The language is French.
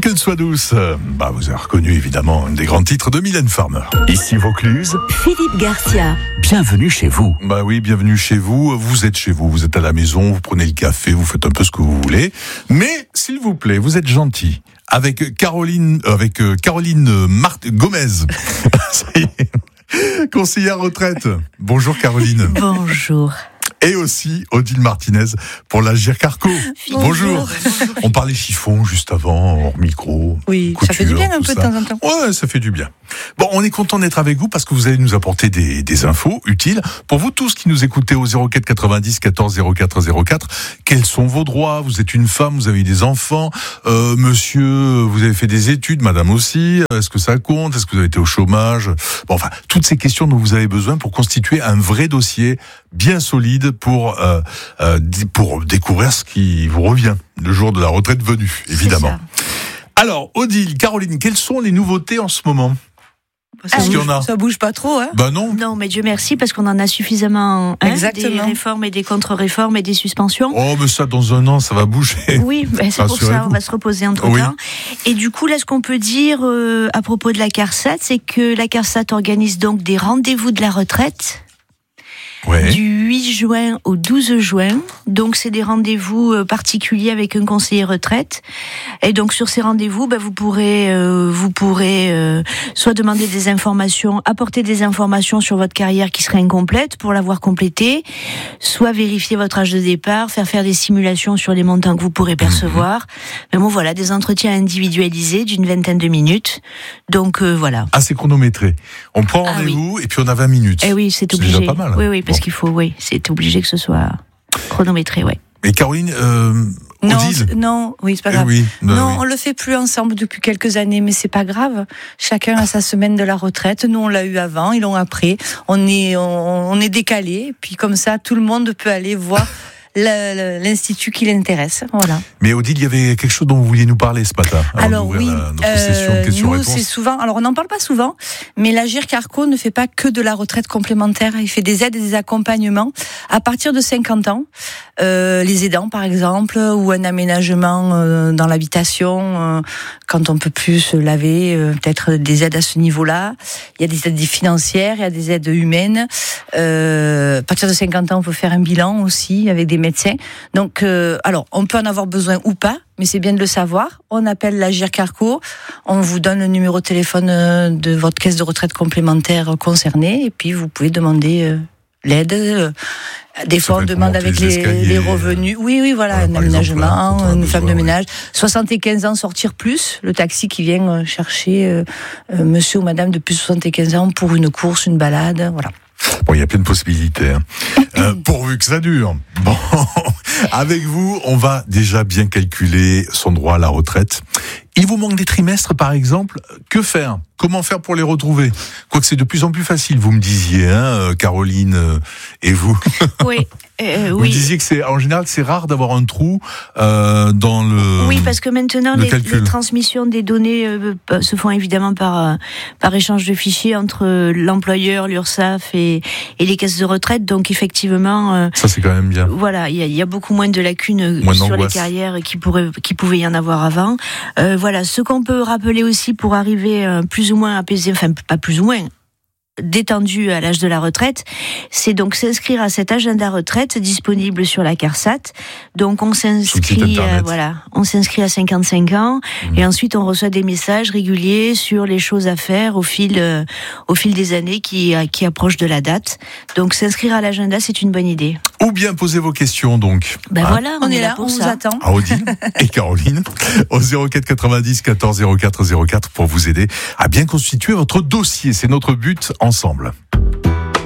Qu'elle soit douce. Vous avez reconnu évidemment un des grands titres de Mylène Farmer. Ici Vaucluse, Philippe Garcia. Bienvenue chez vous. Oui, bienvenue chez vous. Vous êtes chez vous, vous êtes à la maison, vous prenez le café, vous faites un peu ce que vous voulez. Mais, s'il vous plaît, vous êtes gentil. Avec Caroline Gomez. Ça y est. Conseillère retraite. Bonjour Caroline. Bonjour. Et aussi Odile Martinez pour l'Agir Carco. Bonjour. On parlait chiffon juste avant, hors micro. Oui, couture, ça fait du bien un peu de ça. temps en temps. Ouais, ça fait du bien. Bon, on est content d'être avec vous parce que vous allez nous apporter des infos utiles. Pour vous tous qui nous écoutez au 04 90 14 04 04, quels sont vos droits? Vous êtes une femme, vous avez eu des enfants. Monsieur, vous avez fait des études, madame aussi. Est-ce que ça compte? Est-ce que vous avez été au chômage? Bon, enfin, toutes ces questions dont vous avez besoin pour constituer un vrai dossier bien solide pour découvrir ce qui vous revient le jour de la retraite venue, évidemment. Alors, Odile, Caroline, quelles sont les nouveautés en ce moment? Ça bouge pas trop, hein? Non. Non, mais Dieu merci, parce qu'on en a suffisamment. Exactement. Des réformes et des contre-réformes et des suspensions. Oh, mais ça, dans un an, ça va bouger. Oui, c'est pour ça, on va se reposer entre-temps. Oui. Et du coup, là, ce qu'on peut dire à propos de la CARSAT, c'est que la CARSAT organise donc des rendez-vous de la retraite. Ouais. Du 8 juin au 12 juin. Donc, c'est des rendez-vous particuliers avec un conseiller retraite. Et donc, sur ces rendez-vous, vous pourrez soit demander des informations, apporter des informations sur votre carrière qui serait incomplète pour l'avoir complétée, soit vérifier votre âge de départ, faire des simulations sur les montants que vous pourrez percevoir. Mais bon, voilà, des entretiens individualisés d'une 20aine de minutes. Donc, voilà. Ah, c'est chronométré. On prend rendez-vous et puis on a 20 minutes. Eh oui, c'est obligé. C'est déjà pas mal. Oui, parce qu'il faut, c'est obligé que ce soit chronométré, ouais. Et Caroline, Odile? Non, oui, c'est pas grave. Non, on le fait plus ensemble depuis quelques années, mais c'est pas grave. Chacun a sa semaine de la retraite. Nous, on l'a eu avant, ils l'ont après. On est décalé, puis comme ça, tout le monde peut aller voir l'institut qui l'intéresse. Voilà. Mais Odile, il y avait quelque chose dont vous vouliez nous parler ce matin. Alors oui, notre session de questions-réponses. Nous, c'est souvent. Alors, on n'en parle pas souvent, mais l'Agir Carco ne fait pas que de la retraite complémentaire. Il fait des aides et des accompagnements à partir de 50 ans. Les aidants, par exemple, ou un aménagement dans l'habitation, quand on peut plus se laver, peut-être des aides à ce niveau-là. Il y a des aides financières, il y a des aides humaines. À partir de 50 ans, on peut faire un bilan aussi avec des médecins. Donc, alors, on peut en avoir besoin ou pas, mais c'est bien de le savoir. On appelle l'Agir Carco, on vous donne le numéro de téléphone de votre caisse de retraite complémentaire concernée, et puis vous pouvez demander l'aide. Des fois, on demande avec les revenus. Oui, voilà, un aménagement, une femme de ménage. 75 ans, sortir plus. Le taxi qui vient chercher monsieur ou madame de plus de 75 ans pour une course, une balade, voilà. Bon, il y a plein de possibilités, pourvu que ça dure. Bon, avec vous, on va déjà bien calculer son droit à la retraite. Il vous manque des trimestres, par exemple. Que faire? Comment faire pour les retrouver? Quoique c'est de plus en plus facile, vous me disiez, Caroline, et vous. Oui. Vous me disiez que en général, c'est rare d'avoir un trou dans le. Oui, parce que maintenant, les transmissions des données se font évidemment par échange de fichiers entre l'employeur, l'URSSAF et les caisses de retraite. Donc, effectivement. Ça, c'est quand même bien. Voilà, il y a beaucoup moins de lacunes sur les carrières qui pouvait y en avoir avant. Voilà, ce qu'on peut rappeler aussi pour arriver plus ou moins apaisé, enfin, pas plus ou moins, détendu à l'âge de la retraite, c'est donc s'inscrire à cet agenda retraite disponible sur la CARSAT. Donc on s'inscrit on s'inscrit à 55 ans et ensuite on reçoit des messages réguliers sur les choses à faire au fil des années qui approchent de la date. Donc s'inscrire à l'agenda, c'est une bonne idée. Ou bien poser vos questions donc. Voilà, on est là pour on ça. vous attend. À Odile et Caroline au 04 90 14 04 04 pour vous aider à bien constituer votre dossier. C'est notre but ensemble.